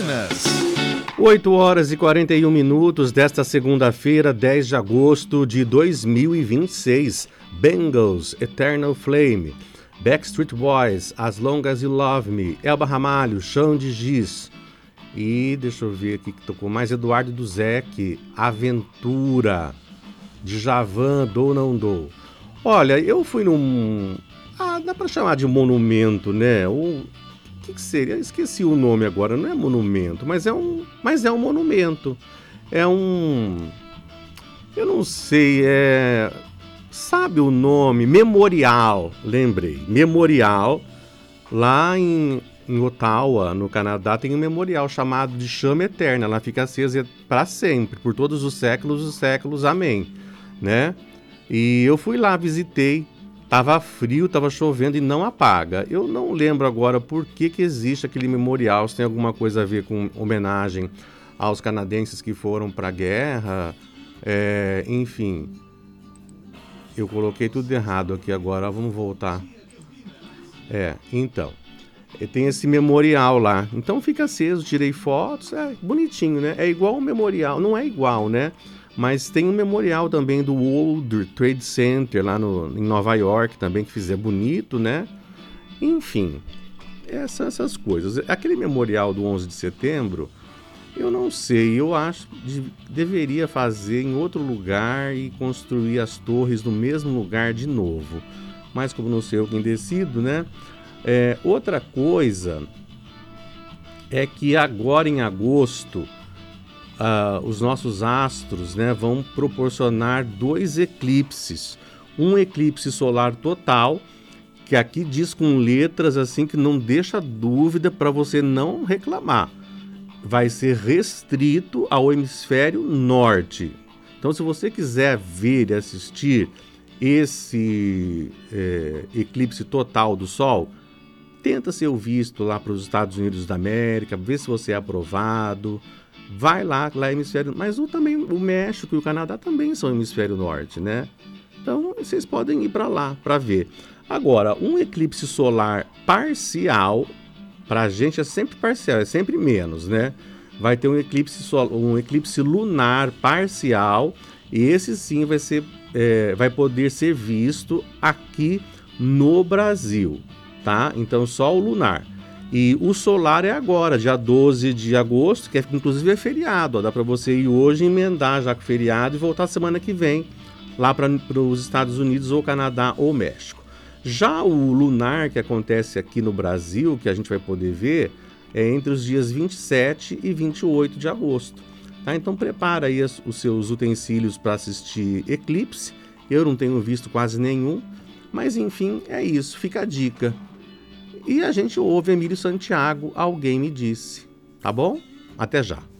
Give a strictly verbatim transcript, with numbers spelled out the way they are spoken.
Minas. oito horas e quarenta e um minutos desta segunda-feira, dez de agosto de dois mil e vinte e seis. Bengals, Eternal Flame. Backstreet Boys, As Long As You Love Me. Elba Ramalho, Chão de Giz. E deixa eu ver aqui que tocou mais. Eduardo Duzec, Aventura. Djavan, Dou Não Dou. Olha, eu fui num... Ah, dá pra chamar de monumento, né? O que, que seria? Eu esqueci o nome agora. Não é monumento, mas é um, mas é um monumento. É um... Eu não sei, é... Sabe o nome? Memorial, lembrei. Memorial, lá em, em Ottawa, no Canadá, tem um memorial chamado de Chama Eterna. Ela fica acesa para sempre, por todos os séculos dos séculos. Amém. Né? E eu fui lá, visitei. Tava frio, tava chovendo e não apaga. Eu não lembro agora por que que existe aquele memorial, se tem alguma coisa a ver com homenagem aos canadenses que foram para a guerra, é, enfim... Eu coloquei tudo errado aqui agora, vamos voltar. É, então, tem esse memorial lá. Então fica aceso, tirei fotos, é bonitinho, né? É igual um memorial, não é igual, né? Mas tem um memorial também do World Trade Center lá no, em Nova York também, que fizer bonito, né? Enfim, essas, essas coisas. Aquele memorial do onze de setembro... Eu não sei, eu acho que deveria fazer em outro lugar e construir as torres no mesmo lugar de novo. Mas como não sei eu quem decido, né? É, outra coisa é que agora em agosto, uh, os nossos astros, né, vão proporcionar dois eclipses. Um eclipse solar total, que aqui diz com letras assim que não deixa dúvida para você não reclamar. Vai ser restrito ao hemisfério norte. Então, se você quiser ver e assistir esse é, eclipse total do Sol, tenta ser visto lá para os Estados Unidos da América, vê se você é aprovado. Vai lá, lá é hemisfério... Mas o, também o México e o Canadá também são hemisfério norte, né? Então, vocês podem ir para lá para ver. Agora, um eclipse solar parcial... Para a gente é sempre parcial, é sempre menos, né? Vai ter um eclipse, sol, um eclipse lunar parcial e esse sim vai, ser, é, vai poder ser visto aqui no Brasil, tá? Então só o lunar. E o solar é agora, dia doze de agosto, que é, inclusive é feriado. Ó, dá para você ir hoje, emendar já com o feriado e voltar semana que vem lá para os Estados Unidos ou Canadá ou México. Já o lunar que acontece aqui no Brasil, que a gente vai poder ver, é entre os dias vinte e sete e vinte e oito de agosto. Tá? Então prepara aí os seus utensílios para assistir eclipse. Eu não tenho visto quase nenhum, mas enfim, é isso, fica a dica. E a gente ouve Emílio Santiago, Alguém Me Disse, tá bom? Até já.